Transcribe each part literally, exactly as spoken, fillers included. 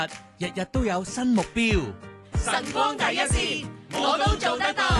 日日都有新目標， 晨光第一線，我都做得到。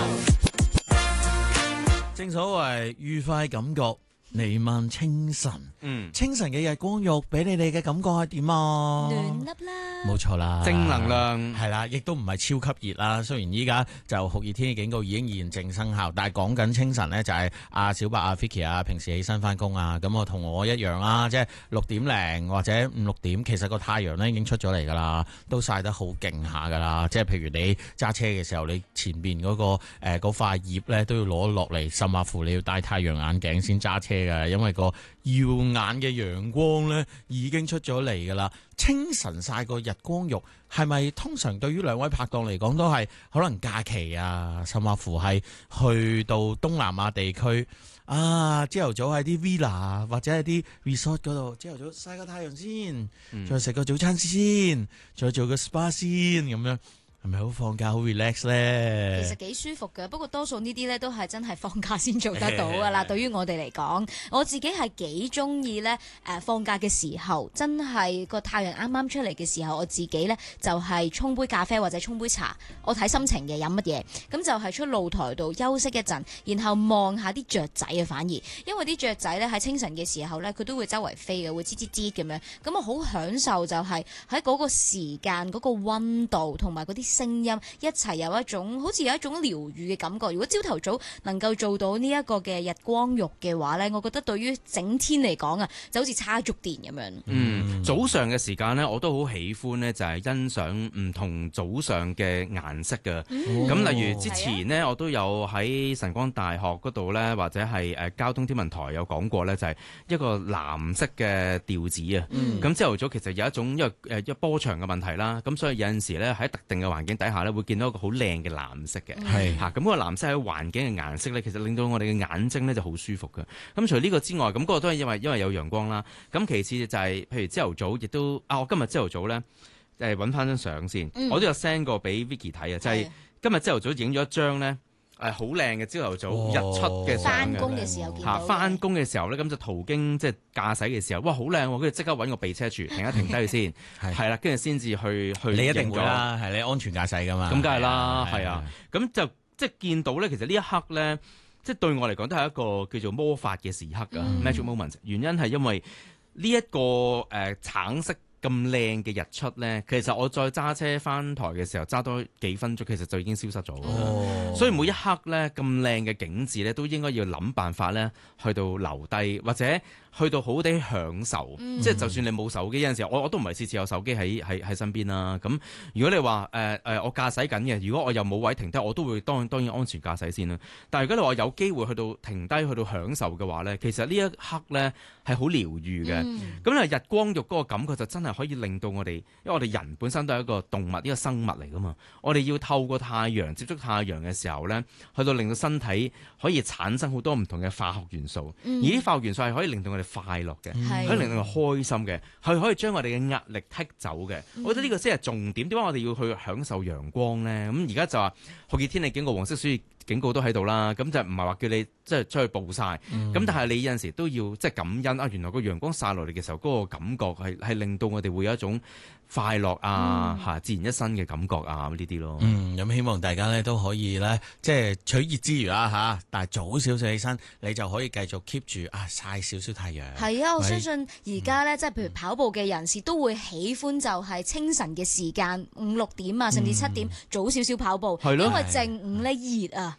正所謂愉快感覺彌漫清晨。 嗯， 清晨嘅日光浴俾你哋嘅感覺係點啊？ 暖粒啦， 冇錯啦， 正能量係啦，亦都唔係超級熱啦。雖然依家就酷熱天氣警告已經現正生效，但係講緊清晨呢，就係阿小白、阿 Vicky 啊，平時起身翻工啊，咁我同我一樣啦，即係六點零或者五六點，其實個太陽呢已經出咗嚟噶啦，都曬得好勁下噶啦。即係譬如你揸車嘅時候，你前邊嗰、嗰個誒嗰塊葉咧都要攞落嚟，甚至乎你要戴太陽眼鏡先揸車噶，因為個耀眼嘅陽光咧已經出咗嚟噶啦。清晨曬個日光浴係咪通常對於兩位拍檔嚟講都係可能假期啊，甚至乎係去到東南亞地區啊，朝頭早喺啲 villa 或者係啲 resort 嗰度，朝頭早曬個太陽先， 嗯、 再食個早餐先，再做個 spa 先咁樣。係咪好放假好 relax 咧？ 其實幾舒服嘅，不過多數呢啲咧都係真係放假先做得到噶啦。對於我哋嚟講，我自己係幾中意咧誒放假嘅時候，真係個太陽啱啱出嚟嘅時候，我自己咧就係沖杯咖啡或者沖杯茶，我睇心情嘅飲乜嘢，咁就係出露台度休息一陣，然後望下啲雀仔啊，反而因為啲雀仔咧喺清晨嘅時候咧，佢都會周圍飛嘅，會吱吱吱咁樣，咁我好享受就係喺嗰個時間嗰個溫度同埋嗰啲聲音一齊有一種好似有一種療愈嘅感覺。如果朝頭早能夠做到呢一個嘅日光浴嘅話呢，我覺得對於整天嚟講啊，就好似叉足電咁樣。 嗯，早上嘅時間呢，我都好喜歡呢，就係欣賞唔同早上嘅顏色嘅。咁、嗯、例如之前呢，我都有喺晨光大學嗰度呢，或者係誒交通天文台有講過呢，就係一個藍色嘅調子啊。咁朝頭早其實有一種因為誒一波長嘅問題啦，咁所以有陣時呢，喺特定嘅環境底下咧，會見到一個好靚嘅藍色嘅，係嚇咁個藍色喺環境嘅顏色咧，其實令到我哋嘅眼睛咧就好舒服嘅。咁除咗呢個之外，咁、那、嗰個都係因為因為有陽光啦。咁其次就係、是、譬如朝頭早亦都啊，我今日朝頭早咧誒揾翻張相先，嗯、我都有 send 過俾 Vicky 睇啊，就係、是、今日朝頭早影咗一張咧。誒好靚嘅朝頭早日出嘅相嘅， 翻工嘅時候見到嘅。 翻工嘅時候咧，咁就途經即係駕駛嘅時候，哇好靚喎！跟住即刻揾個避車處停一停低佢先，係啦，跟住先至去去。 你一定會啦，係你安全駕駛噶嘛。 咁梗係啦，係啊。咁就即係見到咧，其實呢一刻咧，即係對我嚟講都係一個叫做魔法嘅時刻啊、嗯、，magic moment。原因係因為呢、這、一個誒、呃、橙色。咁靚嘅日出咧，其實我再揸車翻台嘅時候，揸多幾分鐘，其實就已經消失咗。哦、所以每一刻咧咁靚嘅景緻咧，都應該要諗辦法咧，去到留低或者去到好好地享受。嗯、即係就算你冇手機，有陣時我我都唔係次次有手機喺喺喺身邊啦。咁如果你話誒誒我駕駛緊嘅，如果我又冇位停低，我都會當然當然安全駕駛先啦。但係如果你話有機會去到停低去到享受嘅話咧，其實呢一刻咧係好療愈嘅。咁啊、嗯、日光浴嗰個感覺就真係可以令到我哋，因為我哋人本身都係一個動物，一個生物嚟噶嘛。我哋要透過太陽接觸太陽嘅時候咧，去到令到身體可以產生好多唔同嘅化學元素，嗯、而啲化學元素係可以令到我哋快樂嘅，嗯、可以令到我哋開心嘅，係可以將我哋嘅壓力剔走嘅。嗯、我覺得呢個先係重點。點解我哋要去享受陽光咧？咁而家就話酷熱天氣警告、黃色暑熱警告都喺度啦。咁就唔係話叫你即係出去暴曬，咁、嗯、但係你有陣時都要即係感恩啊！原來個陽光曬落嚟嘅時候，嗰、嗰個感覺係係令到我哋會有一種快樂啊，嚇、嗯、自然一身嘅感覺啊，呢啲咯。嗯， 咁希望大家咧都可以咧，即係取熱之餘啦嚇，但係早少少起身，你就可以繼續 keep 住啊曬少少太陽。係啊， 我相信而家咧，即係譬如跑步嘅人士都會喜歡就係清晨嘅時間，五六點啊，甚至七點、嗯、早少少跑步，因為正午咧熱啊。